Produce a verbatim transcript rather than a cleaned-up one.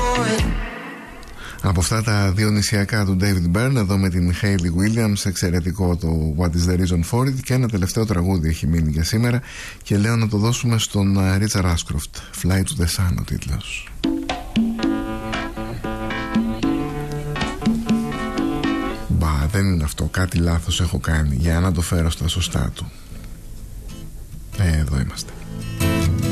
Από αυτά τα δύο νησιακά του David Byrne, εδώ με την Hayley Williams, εξαιρετικό το What is the reason for it. Και ένα τελευταίο τραγούδι έχει μείνει για σήμερα και λέω να το δώσουμε στον Richard Ashcroft, Fly to the Sun ο τίτλος. Μπα, δεν είναι αυτό, κάτι λάθος έχω κάνει, για να το φέρω στα σωστά του. ε, Εδώ είμαστε.